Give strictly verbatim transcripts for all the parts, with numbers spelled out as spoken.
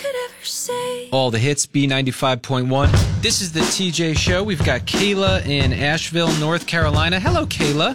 could ever say. All the hits, B ninety-five point one. This is the T J Show. We've got Kayla in Asheville, North Carolina. Hello, Kayla.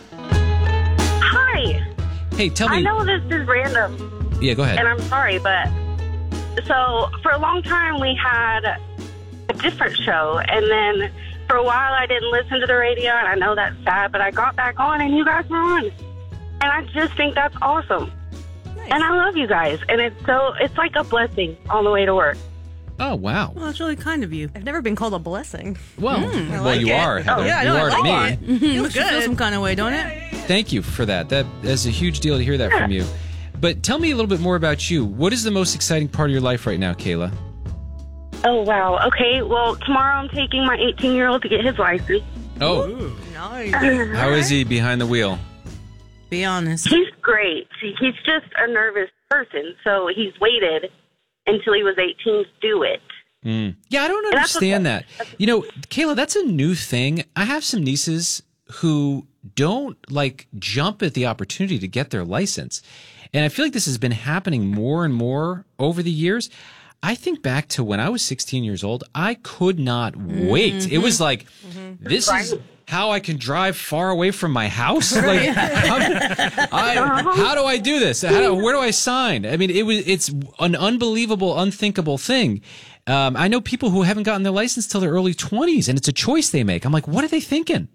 Hi. Hey, tell me. I know this is random. Yeah, go ahead. And I'm sorry, but so for a long time we had a different show, and then for a while I didn't listen to the radio, and I know that's sad, but I got back on and you guys were on. And I just think that's awesome. Nice. And I love you guys, and it's so it's like a blessing on the way to work. Oh, wow. Well, that's really kind of you. I've never been called a blessing. Well, Mm, I well, like you it. are, Heather. Oh, yeah, I you know, I are to like me. it. Feels Makes you feel good. some kind of way, don't it? Thank you for that. That that's a huge deal to hear that from you. But tell me a little bit more about you. What is the most exciting part of your life right now, Kayla? Oh, wow. Okay, well, tomorrow I'm taking my eighteen-year-old to get his license. Oh, Nice. how is he behind the wheel? Be honest. He's great. He's just a nervous person, so he's waited until he was eighteen to do it. Mm. Yeah, I don't And that's understand okay. that. You know, Kayla, that's a new thing. I have some nieces who don't like jump at the opportunity to get their license. And I feel like this has been happening more and more over the years. I think back to when I was sixteen years old, I could not wait. Mm-hmm. It was like, this is how I can drive far away from my house. Like, how, I, how do I do this? How do, where do I sign? I mean, it was it's an unbelievable, unthinkable thing. Um, I know people who haven't gotten their license till their early twenties, and it's a choice they make. I'm like, what are they thinking?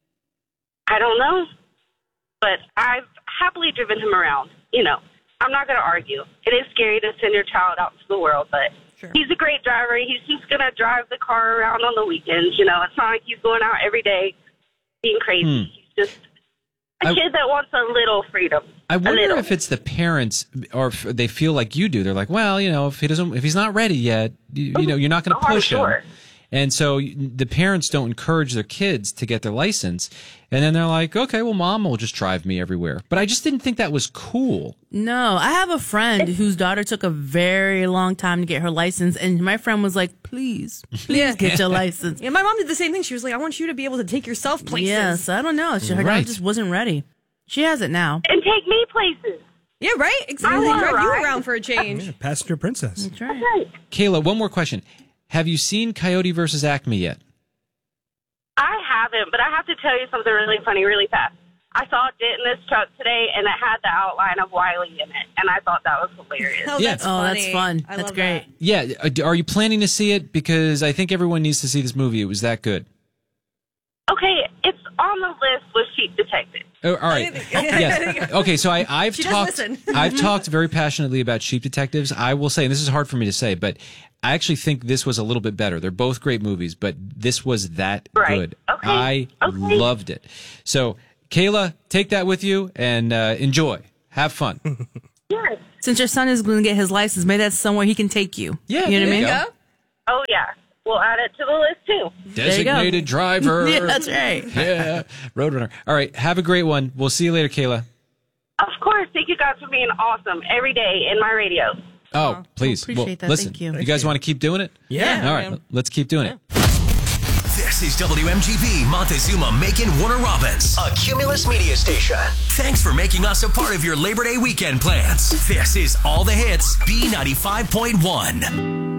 I don't know, but I've happily driven him around. You know, I'm not going to argue. It is scary to send your child out to the world, but Sure. he's a great driver. He's just going to drive the car around on the weekends. You know, it's not like he's going out every day being crazy. Hmm. He's just a I- kid that wants a little freedom. I a wonder little. if it's the parents, or if they feel like you do. They're like, well, you know, if he doesn't, if he's not ready yet, you, you know, you're not going to Oh, I'm push sure. him. And so the parents don't encourage their kids to get their license. And then they're like, okay, well, mom will just drive me everywhere. But I just didn't think that was cool. No, I have a friend whose daughter took a very long time to get her license, and my friend was like, please, please get your license. Yeah, my mom did the same thing. She was like, I want you to be able to take yourself places. Yes, I don't know. She, her Right. daughter just wasn't ready. She has it now. And take me places. Yeah, right? Exactly. I wanna Drive you ride. around for a change. Yeah, passenger princess. That's right. Right. Kayla, one more question. Have you seen Coyote versus Acme yet? I haven't, but I have to tell you something really funny, really fast. I saw it in this truck today, and it had the outline of Wiley in it, and I thought that was hilarious. Oh, Yeah. that's Oh, funny. that's fun. I That's love great. Yeah. uh, Are you planning to see it? Because I think everyone needs to see this movie. It was that good. Okay, it's on the list with Sheep Detective. Oh, all right. Yes. Okay. So I, I've She does talked. listen. I've talked very passionately about Sheep Detectives. I will say, and this is hard for me to say, but I actually think this was a little bit better. They're both great movies, but this was that Right. good. Okay. I Okay. loved it. So, Kayla, take that with you and uh, enjoy. Have fun. Yes. Since your son is going to get his license, maybe that's somewhere he can take you. Yeah, You know what I there mean? you go. Oh, yeah. We'll add it to the list, too. you go. Designated driver. Yeah, that's right. Yeah. Roadrunner. All right. Have a great one. We'll see you later, Kayla. Of course. Thank you guys for being awesome every day in my radio. Oh, please. appreciate well, that. Listen, Thank you. you guys want to keep doing it? Yeah. All right. Let's keep doing it. This is W M G V Montezuma Macon Warner Robins, a Cumulus media station. Thanks for making us a part of your Labor Day weekend plans. This is All the Hits, B ninety-five point one.